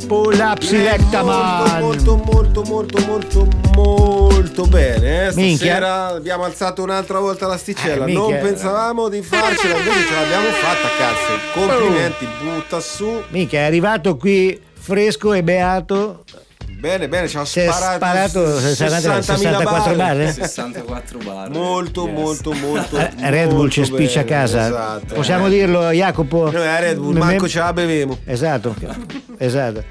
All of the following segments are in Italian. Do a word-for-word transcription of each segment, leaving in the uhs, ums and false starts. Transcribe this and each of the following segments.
Pull up selecta man. Molto molto molto molto molto bene, eh? Stasera Minchia. abbiamo alzato un'altra volta l'asticella. Eh, non minchia. pensavamo di farcela, invece ce l'abbiamo fatta, cazzo. Complimenti, butta su. Minchia, è arrivato qui fresco e beato. Bene, bene, ci ha Si è sparato, sparato sessantaquattro barre. sessantaquattro barre. Molto, Yes. molto, molto. Eh, Red Bull molto ci spiccia a bene, casa. esatto. Possiamo Eh. dirlo, Jacopo? Noi a Red Bull Me- manco ce la bevemo. Esatto, esatto.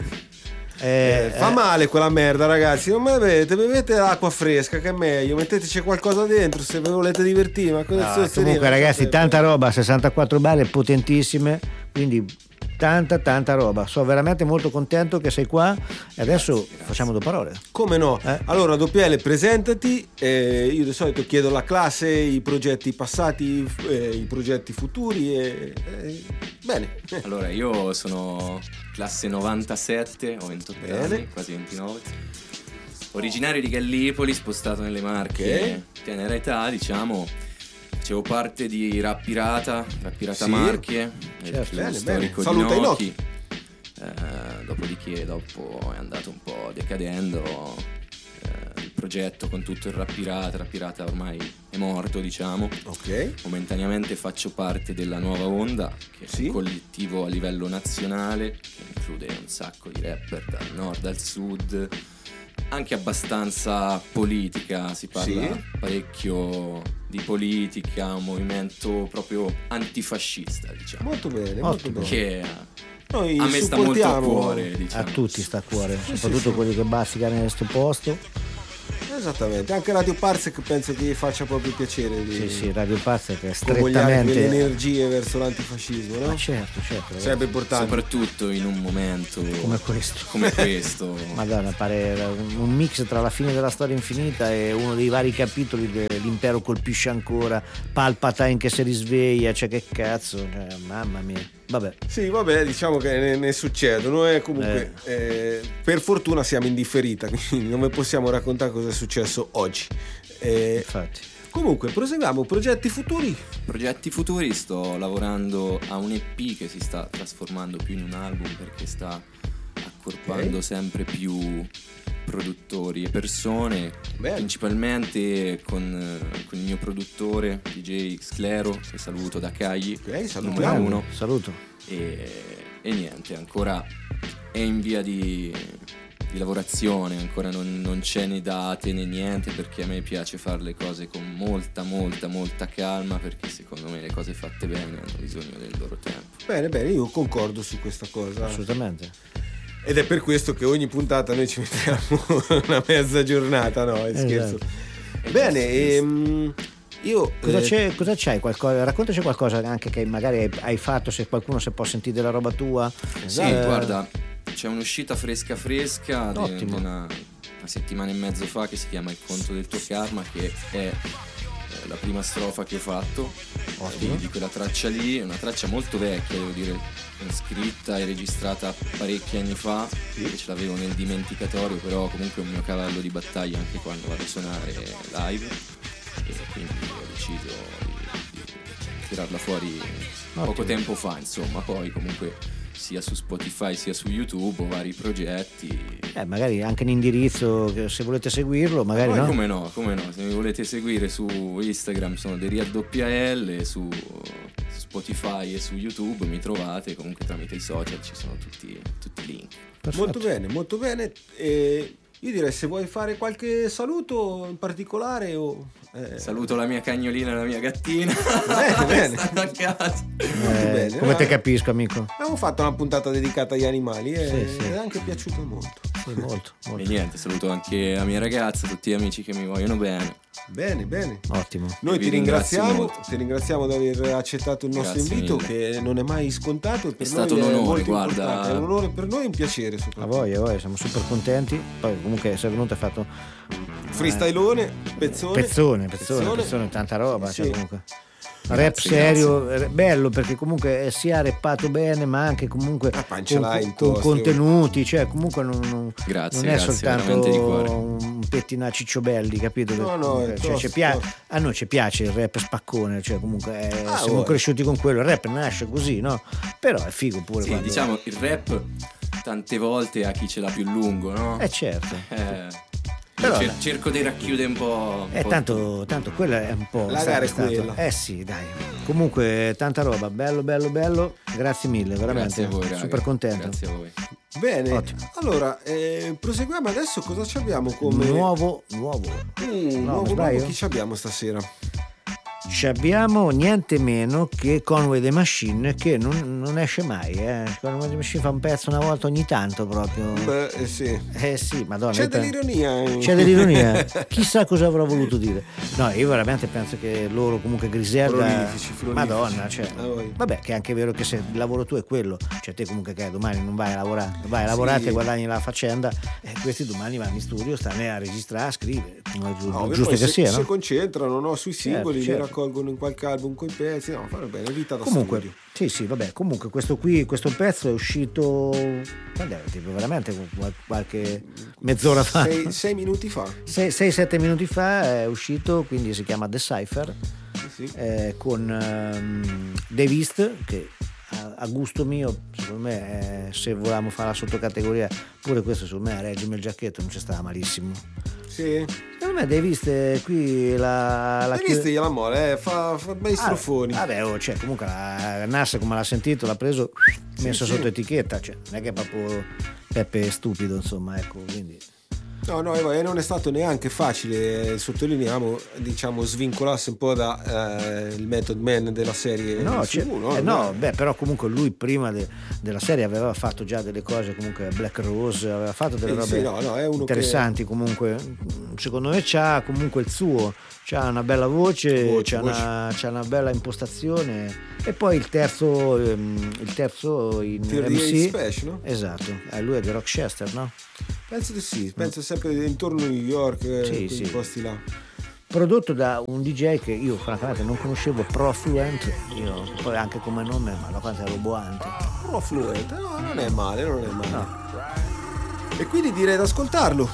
Eh, Eh, fa eh, male quella merda, ragazzi. Non bevete, bevete l'acqua fresca, che è meglio. Metteteci qualcosa dentro se vi volete divertire. Ma cosa no, stai comunque, sereno? ragazzi, tanta roba, sessantaquattro barre potentissime. Quindi tanta, tanta roba. Sono veramente molto contento che sei qua. E adesso Grazie, grazie. facciamo due parole. Come no? Eh? Allora, W L, presentati. Eh, io di solito chiedo alla classe i progetti passati, eh, i progetti futuri. E, eh, bene. Allora, io sono classe novantasette, ho ventotto Bene. anni, quasi ventinove. Originario di Gallipoli, spostato nelle Marche, tenera età, diciamo. Facevo parte di Rap Pirata, Rap Pirata Sì. Marche, il Certo, più bene, storico bene. di Saluta i Noki. Eh, dopodiché, dopo è andato un po' decadendo eh, il progetto con tutto il Rap Pirata. Rap Pirata ormai è morto, diciamo. Ok. Momentaneamente faccio parte della Nuova Onda, che è Sì. un collettivo a livello nazionale che include un sacco di rapper dal nord al sud, anche abbastanza politica, si parla Sì. parecchio di politica, un movimento proprio antifascista, diciamo, Molto bene, molto Ottimo. bene. che Noi a me sta molto a supportiamo- cuore, A diciamo. tutti sta a cuore, Sì, soprattutto sì, quelli che bazzicano in questo posto. Esattamente, anche Radio Parsec penso che gli faccia proprio piacere di Sì, sì, Radio Pazza che è convogliare quelle strettamente. energie verso l'antifascismo, no? Ma certo, certo. ragazzi. Sarebbe importante. Soprattutto in un momento Come questo. come questo. Madonna, pare un un mix tra la fine della storia infinita e uno dei vari capitoli dell'impero colpisce ancora, Palpatine che si risveglia, cioè che cazzo, cioè, mamma mia. Vabbè, Sì, vabbè, diciamo che ne, ne succedono e comunque eh, per fortuna siamo in differita, quindi non vi possiamo raccontare cosa è successo oggi. Eh, infatti. comunque, proseguiamo, progetti futuri. Progetti futuri, sto lavorando a un E P che si sta trasformando più in un album perché sta accorpando Ok. sempre più produttori e persone, Bene. principalmente con, eh, con il mio produttore D J Sclero, che saluto da Cagli, Ok, salutiamo. numero uno. Saluto. E, e niente, ancora è in via di, di lavorazione, ancora non, non c'è né date né niente, perché a me piace fare le cose con molta molta molta calma, perché secondo me le cose fatte bene hanno bisogno del loro tempo. Bene, bene, io concordo su questa cosa. Assolutamente. Ed è per questo che ogni puntata noi ci mettiamo una mezza giornata, no? È scherzo. Esatto. Bene, ehm, io Cosa, eh, c'è, cosa c'hai? Qualcosa, raccontaci qualcosa anche che magari hai, hai fatto, se qualcuno se può sentire della roba tua. Sì, Eh, guarda, c'è un'uscita fresca fresca di, Ottimo. di una, una settimana e mezzo fa che si chiama Il conto del tuo karma, che è eh, la prima strofa che ho fatto Ottimo. di, di quella traccia lì. È una traccia molto vecchia, devo dire, scritta e registrata parecchi anni fa, che ce l'avevo nel dimenticatorio, però comunque è un mio cavallo di battaglia anche quando vado a suonare live, e quindi ho deciso di, di tirarla fuori poco Ottimo. tempo fa, insomma. Poi comunque sia su Spotify sia su YouTube ho vari progetti. Eh, magari anche un indirizzo, che se volete seguirlo, magari Poi no. come no, come no, se mi volete seguire su Instagram sono DerialWL, su Spotify e su YouTube mi trovate, comunque tramite i social ci sono tutti, tutti i link. Perfetto. molto bene, molto bene. E io direi, se vuoi fare qualche saluto in particolare o eh, Saluto la mia cagnolina e la mia gattina. Bene, bene. Stanno a casa. Eh, bene, come va. te capisco, amico. abbiamo fatto una puntata dedicata agli animali e Sì, sì. è anche piaciuto molto. Sì, molto, E molto. niente, saluto anche la mia ragazza, tutti gli amici che mi vogliono bene. Bene, bene. Ottimo. Noi Vi ti ringrazio ringraziamo, molto. ti ringraziamo di aver accettato il nostro Grazie invito, mille. che non è mai scontato. E per È noi stato un onore, molto guarda. importante. È un onore per noi e un piacere A soprattutto. voi, a voi, siamo super contenti. Poi comunque sei venuto e hai fatto Freestylone, pezzone. pezzone, pezzone, pezzone, tanta roba. Sì, Cioè, sì. comunque. Rap Grazie, serio, eh, bello, perché comunque è sia rappato bene, ma anche comunque La con, punchline con toste. contenuti, cioè comunque non, non- Grazie, non è grazie, soltanto veramente di cuore. un pettina a cicciobbelli, capito? No, no, Comunque, è cioè, tosto, ci pia- tosto. a noi ci piace il rap spaccone, cioè comunque eh, Ah, siamo oh. cresciuti con quello, il rap nasce così, no? Però è figo pure Sì, quando... diciamo il rap tante volte a chi ce l'ha più lungo, no? Eh certo. Eh. Però, Cer- cerco di racchiudere un po'. Un eh, po tanto, tanto quella è un po'. La gara è stato. quella. Eh sì, dai. Comunque, tanta roba, bello, bello, bello. Grazie mille, veramente. Grazie a voi, raga. Super contento. Grazie a voi. Bene, Ottimo. allora eh, proseguiamo adesso. Cosa ci abbiamo come Nuovo, nuovo. Mm, No, nuovo, mi sbaglio? nuovo, chi ci abbiamo stasera? Ci abbiamo niente meno che Conway the Machine, che non, non esce mai. Eh. Conway the Machine fa un pezzo una volta ogni tanto proprio. Beh, eh, sì. Eh sì, madonna. C'è io penso- dell'ironia. eh. C'è dell'ironia. Chissà cosa avrò voluto dire. No, io veramente penso che loro comunque Griselda. Prolifici, prolifici. Madonna, cioè. Ah, voi. Vabbè, che è anche vero che se il lavoro tu è quello, cioè te comunque che domani non vai a lavorare, vai a lavorare Sì. e guadagni la faccenda, e questi domani vanno in studio, stanno a registrare, a scrivere, come è giu- No, giusto poi che se, sia, si no? concentrano, no, sui singoli, certo. li raccolgono in qualche album coi pezzi, no, fanno bene, vita da Comunque, studio. sì, sì, vabbè, comunque questo qui, questo pezzo è uscito quando era? Tipo veramente qual- qualche mezz'ora fa. Sei, sei minuti fa. sei sette minuti fa è uscito, quindi si chiama The Cypher, Sì, sì. eh, con um, Dave East, che a, a gusto mio, secondo me, eh, se volevamo fare la sottocategoria, pure questo secondo me, Regime il giacchetto, non ci stava malissimo. Sì. Secondo me Dave East eh, qui la... la Hai visto gliela mole, eh? fa, fa bei strofoni. Ah, vabbè, oh, cioè, comunque la Nas come l'ha sentito, l'ha preso, messo sì. sotto etichetta, cioè, non è che è proprio Peppe stupido, insomma, ecco, quindi... No, no, e non è stato neanche facile, eh, sottolineiamo, diciamo, svincolarsi un po' da eh, il Method Man della serie No, T V, cioè, no? eh, no, Beh, beh, però comunque lui prima de- della serie aveva fatto già delle cose, comunque Black Rose, aveva fatto delle Sì, robe sì, no, no, è uno interessanti comunque. Secondo me c'ha comunque il suo, c'ha una bella voce, Voce, c'ha, voce. Una, c'ha una bella impostazione, e poi il terzo, ehm, il terzo in Theory M C. Special, no? Esatto, eh, lui è di Rochester, no? Penso di sì, penso sempre intorno a New York, eh, Sì, quei sì. posti là. Prodotto da un D J che io francamente non conoscevo, Profluent, io poi anche come nome, ma da quanto è roboante. Profluent, no, non è male, non è male. No. E quindi direi di ascoltarlo.